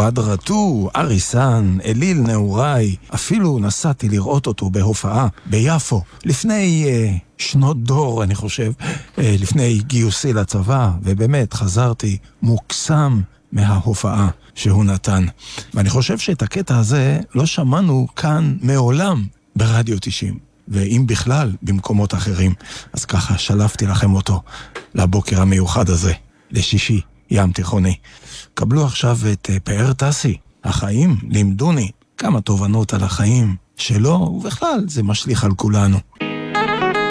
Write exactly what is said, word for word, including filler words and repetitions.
אוהד רטו, אריסן, אליל נאורי, אפילו נסעתי לראות אותו בהופעה ביפו, לפני אה, שנות דור, אני חושב, אה, לפני גיוסי לצבא, ובאמת חזרתי מוקסם מההופעה שהוא נתן. ואני חושב שאת הקטע הזה לא שמענו כאן מעולם ברדיו תשעים, ואם בכלל במקומות אחרים. אז ככה שלפתי לכם אותו לבוקר המיוחד הזה, לשישי ים תיכוני. קבלו עכשיו את פאר טסי, החיים לימדוני כמה תובנות על החיים שלו, ובכלל זה משליך על כולנו.